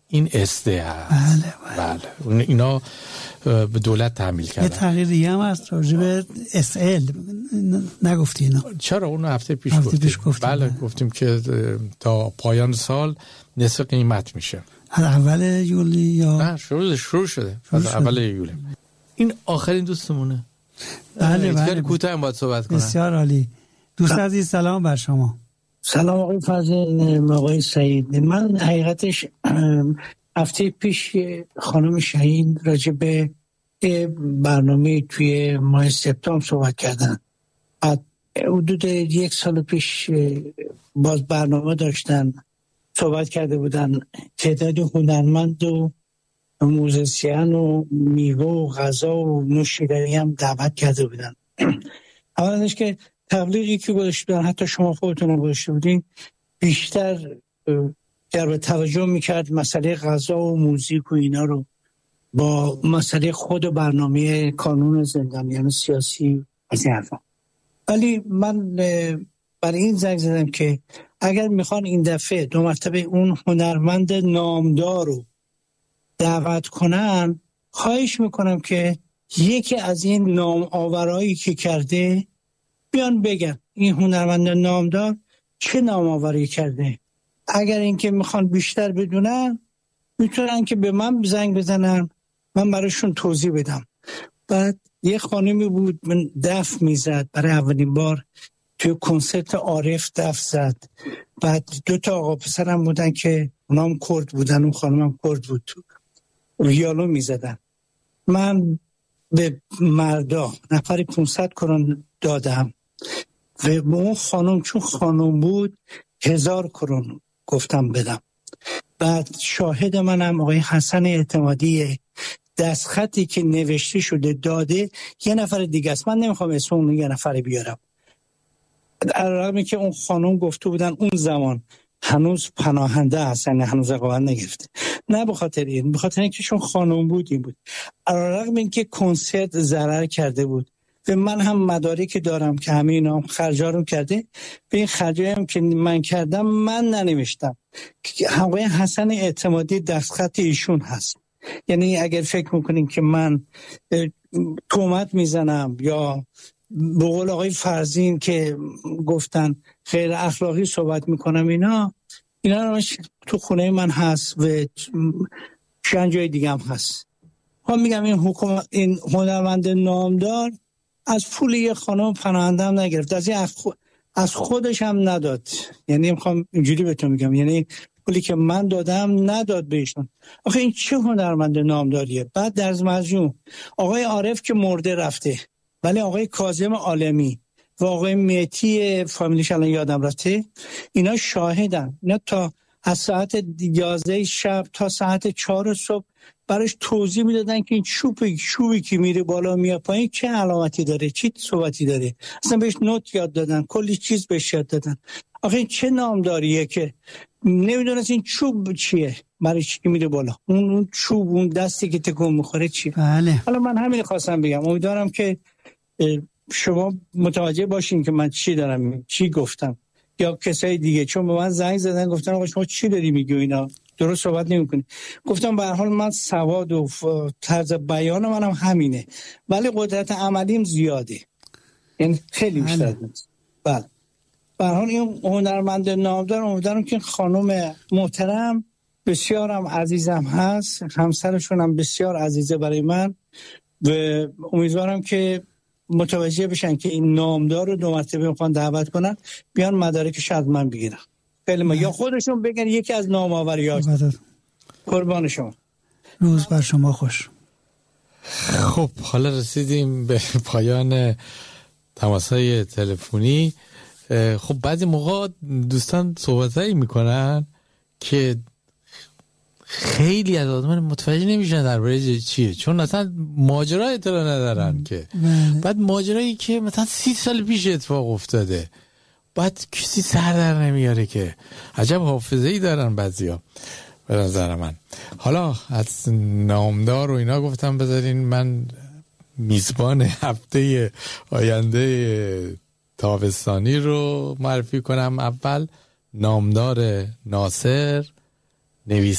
این استه هست. بله. اینا به دولت تحمیل کردن. یه تغییر دیگه هم هست راجع به SL نگفتی اینا؟ چرا؟ اون هفته پیش گفتیم. بله گفتیم که تا پایان سال نصف قیمت میشه. از اول یولی یا نه شروع شده از اول یولی. این آخرین دوستمونه. بله کوتاه باید صحبت کنم. بسیار عالی. دوست عزیز سلام بر شما. سلام آقای فضل، آقای سعید. من حقیقتش هفته پیش خانم شاهین راجع به برنامه توی ماه سپتامبر صحبت کردن. بعد حدود 1 سال پیش باز برنامه داشتن، صحبت کرده بودن تعداد هنرمند و موزیسین و میوه و غذا و نوشیدنی هم دعوت کرده بودن. اولش که تبلیغی که گذاشته بودن، حتی شما خودتون گذاشته بودین، بیشتر جلب توجه میکرد مسئله غذا و موزیک و اینا رو با مسئله خود برنامه کانون زندانیان سیاسی از این حرفا. ولی من برای این زنگ زدم که اگر میخوان این دفعه 2 مرتبه اون هنرمند نامدار رو دعوت کنن، خواهش میکنم که یکی از این نام آورایی که کرده بیان بگن این هنرمند نامدار چه نام آوری کرده. اگر اینکه میخوان بیشتر بدونن میتونن که به من زنگ بزنن، من براشون توضیح بدم. بعد یه خانمی بود من دف میزد، برای اولین بار توی کنسرت عارف دف زد. بعد 2 تا آقا پسرم بودن که اونام کرد بودن، اون خانمم کرد بود، ویولون میزدن. من به مردا نفری 500 کرون دادم و به اون خانم چون خانم بود 1000 کرون گفتم بدم. بعد شاهد منم آقای حسن اعتمادی، دستخطی که نوشته شده داده یه نفر دیگه است، من نمیخوام اسم اون یه نفر بیارم. علاوه که اون خانم گفته بودن اون زمان هنوز پناهنده هستن، هنوز اقامت نگرفته، نه به خاطر این، به خاطر اینکه چون خانم بود این بود. علاوه اینکه کنسرت ضرر کرده بود و من هم مدارکی دارم که همه اینا خرجا رو کرده، به این خرجایی هم که من کردم من ننوشتم. آقای حسن اعتمادی دستخط ایشون هست. یعنی اگر فکر میکنین که من تهمت میزنم یا به قول آقای فرزین که گفتن غیر اخلاقی صحبت میکنم، اینا رو تو خونه من هست و چند جای دیگه هم هست. من میگم این هنرمند نامدار از پول یه خانم پناهنده هم نگرفت، از خودش هم نداد. یعنی میخوام اینجوری بهتون میگم، یعنی پولی که من دادم نداد بهشون. آخه این چه هنرمند نامداریه؟ بعد در مجموع آقای عارف که مرده رفته، ولی آقای کاظم عالمی و آقای مهدی فامیلیش الان یادم رفته، اینا شاهدن. اینا تا از ساعت 11 شب تا ساعت 4 صبح براش توضیح میدادن که این چوبی که میره بالا میاد پایین چه علامتی داره، چه صحبتی داره. اصلا بهش نوت یاد دادن، کلی چیز بهش یاد دادن. آخه این چه نامداریه که نمیدونست این چوب چیه، برای چی میره بالا، اون چوب، اون دستی که تکون میخوره چیه. بله. حالا من همین خواستم بگم، امیدوارم که شما متوجه باشین که من چی گفتم یا کسای دیگه، چون به من زنگ زدن گفتن آقا شما چی داری میگی اینا درست صحبت نمی‌کنی. گفتم به هر حال من سواد و طرز بیان منم همینه، ولی قدرت عملیم زیاده، یعنی خیلی بیشتر. بله به هر حال این هنرمند نامدار، امیدوارم که خانم محترم بسیارم عزیزم هست، همسرشون هم بسیار عزیزه برای من و امیدوارم که متوجه بشن که این نامدار رو 2 مرتبه میخوان دعوت کنن، بیان مدارکش از من بگیرن. یا خودشون بگن یکی از نام آوری‌ها. قربان شما. روز بر شما خوش. خب حالا رسیدیم به پایان تماس‌های تلفنی. خب بعضی موقع دوستان صحبتایی میکنن که خیلی از آدمان متوجه نمیشن درباره چیه، چون اصلا ماجرا اطلاع ندارن که بعد ماجرایی که مثلا 30 سال پیش اتفاق افتاده بعد کسی سر در نمیاره که عجب حافظه‌ای دارن بعضیا به نظر من. حالا از نامدار و اینا گفتم بذارین من میزبان هفته آینده تابستانی رو معرفی کنم. اول نامدار ناصر، نویسنده